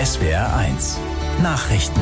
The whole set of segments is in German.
SWR1 Nachrichten.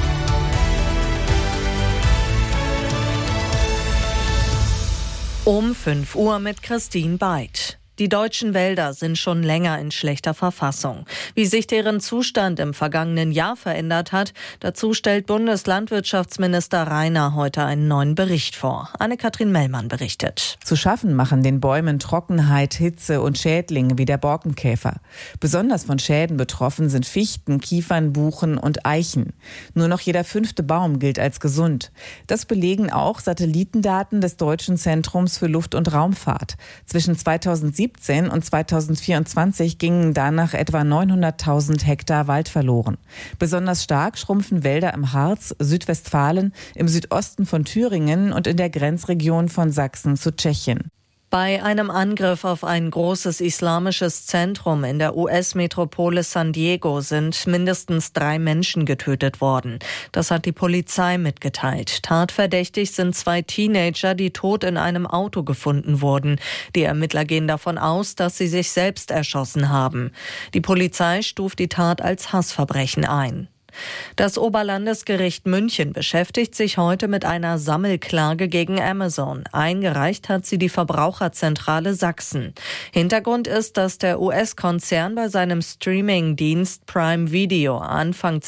Um 5 Uhr mit Christine Beid. Die deutschen Wälder sind schon länger in schlechter Verfassung. Wie sich deren Zustand im vergangenen Jahr verändert hat, dazu stellt Bundeslandwirtschaftsminister Rainer heute einen neuen Bericht vor. Anne-Kathrin Mellmann berichtet. Zu schaffen machen den Bäumen Trockenheit, Hitze und Schädlinge wie der Borkenkäfer. Besonders von Schäden betroffen sind Fichten, Kiefern, Buchen und Eichen. Nur noch jeder 5. Baum gilt als gesund. Das belegen auch Satellitendaten des Deutschen Zentrums für Luft- und Raumfahrt. Zwischen 2017 und 2024 gingen danach etwa 900.000 Hektar Wald verloren. Besonders stark schrumpfen Wälder im Harz, Südwestfalen, im Südosten von Thüringen und in der Grenzregion von Sachsen zu Tschechien. Bei einem Angriff auf ein großes islamisches Zentrum in der US-Metropole San Diego sind mindestens 3 Menschen getötet worden. Das hat die Polizei mitgeteilt. Tatverdächtig sind 2 Teenager, die tot in einem Auto gefunden wurden. Die Ermittler gehen davon aus, dass sie sich selbst erschossen haben. Die Polizei stuft die Tat als Hassverbrechen ein. Das Oberlandesgericht München beschäftigt sich heute mit einer Sammelklage gegen Amazon. Eingereicht hat sie die Verbraucherzentrale Sachsen. Hintergrund ist, dass der US-Konzern bei seinem Streaming-Dienst Prime Video Anfang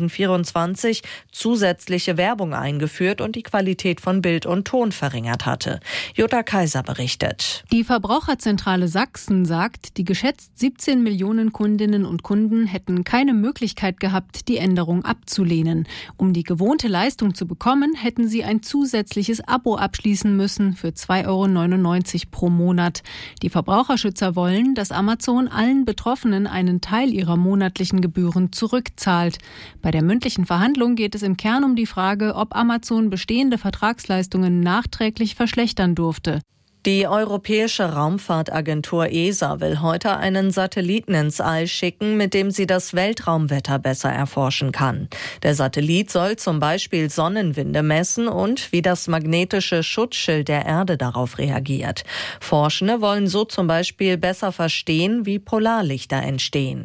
2024 zusätzliche Werbung eingeführt und die Qualität von Bild und Ton verringert hatte. Jutta Kaiser berichtet. Die Verbraucherzentrale Sachsen sagt, die geschätzt 17 Millionen Kundinnen und Kunden hätten keine Möglichkeit gehabt, die Änderung abzulehnen. Um die gewohnte Leistung zu bekommen, hätten sie ein zusätzliches Abo abschließen müssen für 2,99 € pro Monat. Die Verbraucherschützer wollen, dass Amazon allen Betroffenen einen Teil ihrer monatlichen Gebühren zurückzahlt. Bei der mündlichen Verhandlung geht es im Kern um die Frage, ob Amazon bestehende Vertragsleistungen nachträglich verschlechtern durfte. Die Europäische Raumfahrtagentur ESA will heute einen Satelliten ins All schicken, mit dem sie das Weltraumwetter besser erforschen kann. Der Satellit soll zum Beispiel Sonnenwinde messen und wie das magnetische Schutzschild der Erde darauf reagiert. Forschende wollen so zum Beispiel besser verstehen, wie Polarlichter entstehen.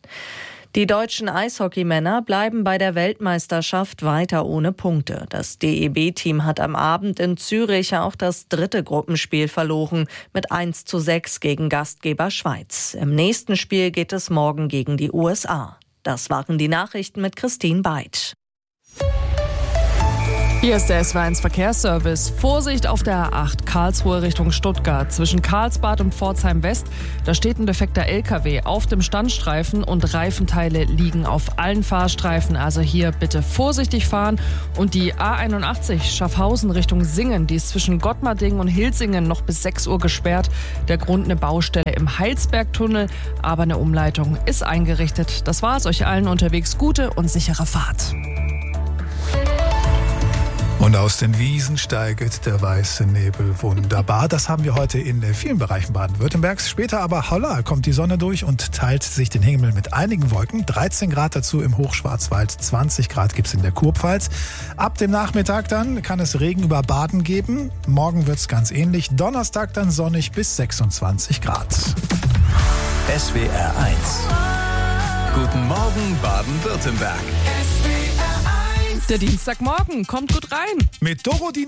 Die deutschen Eishockeymänner bleiben bei der Weltmeisterschaft weiter ohne Punkte. Das DEB-Team hat am Abend in Zürich auch das 3. Gruppenspiel verloren mit 1:6 gegen Gastgeber Schweiz. Im nächsten Spiel geht es morgen gegen die USA. Das waren die Nachrichten mit Christine Beid. Hier ist der SWR1 Verkehrsservice. Vorsicht auf der A8 Karlsruhe Richtung Stuttgart. Zwischen Karlsbad und Pforzheim West, da steht ein defekter LKW auf dem Standstreifen und Reifenteile liegen auf allen Fahrstreifen. Also hier bitte vorsichtig fahren. Und die A81 Schaffhausen Richtung Singen, die ist zwischen Gottmarding und Hilsingen noch bis 6 Uhr gesperrt. Der Grund eine Baustelle im Heilsbergtunnel, aber eine Umleitung ist eingerichtet. Das war's, euch allen unterwegs gute und sichere Fahrt. Und aus den Wiesen steigt der weiße Nebel. Wunderbar. Das haben wir heute in vielen Bereichen Baden-Württembergs. Später aber, holla, kommt die Sonne durch und teilt sich den Himmel mit einigen Wolken. 13 Grad dazu im Hochschwarzwald, 20 Grad gibt es in der Kurpfalz. Ab dem Nachmittag dann kann es Regen über Baden geben. Morgen wird es ganz ähnlich. Donnerstag dann sonnig bis 26 Grad. SWR1. Guten Morgen Baden-Württemberg. Der Dienstagmorgen kommt gut rein. Mit Dorothee